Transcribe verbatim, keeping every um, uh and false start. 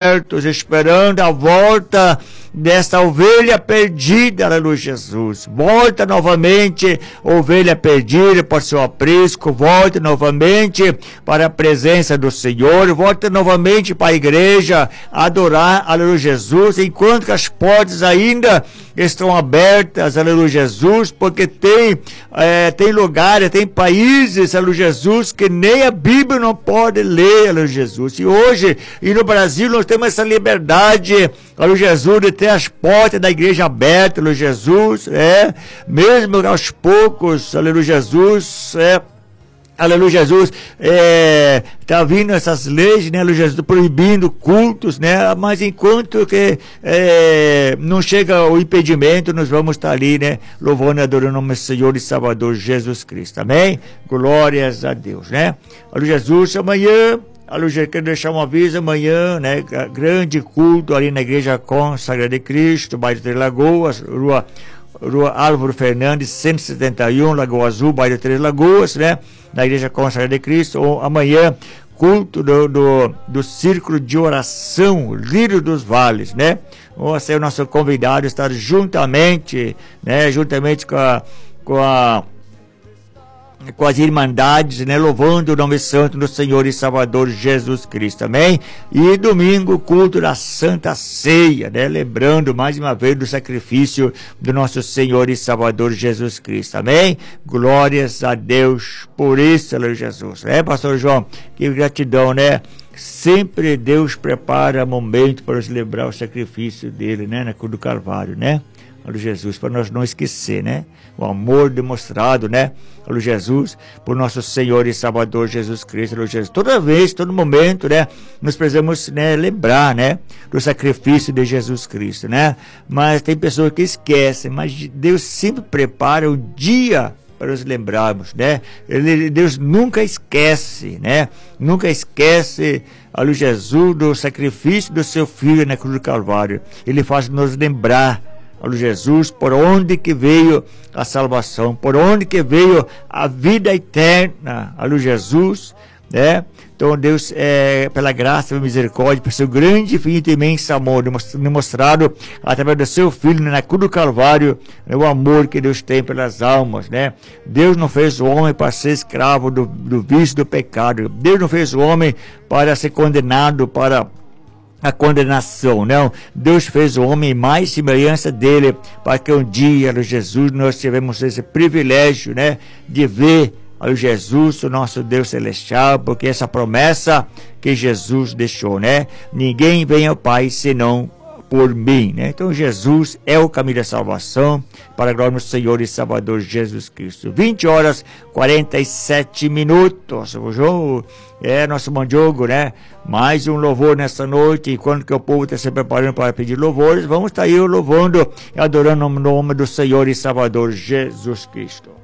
abertos, esperando a volta dessa ovelha perdida, aleluia, Jesus. Volta novamente, ovelha perdida para o seu aprisco, volta novamente para a presença do Senhor, volta novamente para a igreja, adorar, aleluia, Jesus, enquanto que as portas ainda estão abertas, aleluia, Jesus, porque tem, é, tem lugares, tem países, aleluia, Jesus, que nem a Bíblia não pode ler, aleluia, Jesus. E hoje, e no Brasil, nós temos essa liberdade, aleluia, Jesus, de ter as portas da igreja abertas, aleluia, Jesus, é, mesmo aos poucos, aleluia, Jesus, é, aleluia, Jesus, é, tá vindo essas leis, né, aleluia, Jesus, proibindo cultos, né, mas enquanto que é, não chega o impedimento, nós vamos estar ali, né, louvando e adorando o nosso Senhor e Salvador Jesus Cristo, amém? Glórias a Deus, né? Aleluia, Jesus, amanhã, aleluia, quero deixar um aviso, amanhã, né, grande culto ali na Igreja Consagrada de Cristo, bairro Três Lagoas, rua Rua Álvaro Fernandes, cento e setenta e um, Lagoa Azul, bairro Três Lagoas, né? Na Igreja Consagrada de Cristo. Ou amanhã, culto do, do, do Círculo de Oração, Lírio dos Vales, né? Vamos ser o nosso convidado, estar juntamente, né? Juntamente com a, com a com as irmandades, né, louvando o nome santo do Senhor e Salvador Jesus Cristo, amém? E domingo, culto da Santa Ceia, né, lembrando mais uma vez do sacrifício do nosso Senhor e Salvador Jesus Cristo, amém? Glórias a Deus por isso, aleluia, Jesus, é, pastor João, que gratidão, né? Sempre Deus prepara momento para nos lembrar o sacrifício dele, né, na cruz do Calvário, né? Aleluia, Jesus, para nós não esquecer, né? O amor demonstrado, né? Aleluia, Jesus, por nosso Senhor e Salvador Jesus Cristo, aleluia, Jesus. Toda vez, todo momento, né? Nós precisamos, né, lembrar, né? Do sacrifício de Jesus Cristo, né? Mas tem pessoas que esquecem, mas Deus sempre prepara o dia para nos lembrarmos, né? Ele, Deus nunca esquece, né? Nunca esquece, aleluia, Jesus, do sacrifício do seu Filho na cruz do Calvário. Ele faz nos lembrar, aleluia, Jesus, por onde que veio a salvação, por onde que veio a vida eterna, aleluia, Jesus, né? Então Deus, é, pela graça e misericórdia, por seu grande, infinito e imenso amor, demonstrado através do seu Filho na cruz do Calvário, né, o amor que Deus tem pelas almas, né? Deus não fez o homem para ser escravo do, do vício, do pecado. Deus não fez o homem para ser condenado para a condenação, não. Deus fez o homem mais semelhança dele, para que um dia, aleluia, Jesus, nós tivemos esse privilégio, né, de ver, aleluia, Jesus, o nosso Deus celestial, porque essa promessa que Jesus deixou, né, ninguém vem ao Pai senão por mim, né? Então Jesus é o caminho da salvação, para a glória do Senhor e Salvador Jesus Cristo. vinte horas quarenta e sete minutos. O jogo é nosso mandiogo, né? Mais um louvor nessa noite, enquanto que o povo está se preparando para pedir louvores, vamos estar aí louvando e adorando o nome do Senhor e Salvador Jesus Cristo.